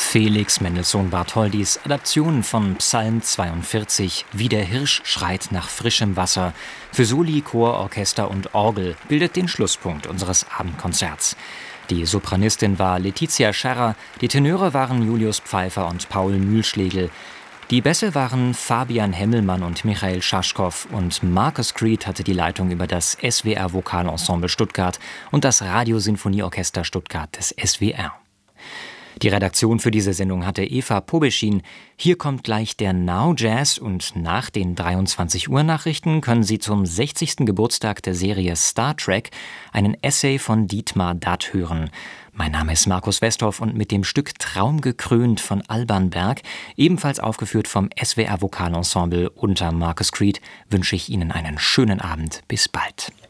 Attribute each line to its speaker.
Speaker 1: Felix Mendelssohn Bartholdys Adaption von Psalm 42, Wie der Hirsch schreit nach frischem Wasser, für Soli, Chor, Orchester und Orgel, bildet den Schlusspunkt unseres Abendkonzerts. Die Sopranistin war Letizia Scherrer, die Tenöre waren Julius Pfeiffer und Paul Mühlschlegel. Die Bässe waren Fabian Hemmelmann und Michael Schaschkow und Marcus Creed hatte die Leitung über das SWR Vokalensemble Stuttgart und das Radiosinfonieorchester Stuttgart des SWR. Die Redaktion für diese Sendung hatte Eva Pobeschin. Hier kommt gleich der Now Jazz und nach den 23 Uhr Nachrichten können Sie zum 60. Geburtstag der Serie Star Trek einen Essay von Dietmar Datt hören. Mein Name ist Markus Westhoff und mit dem Stück Traum gekrönt von Alban Berg, ebenfalls aufgeführt vom SWR Vokalensemble unter Marcus Creed, wünsche ich Ihnen einen schönen Abend. Bis bald.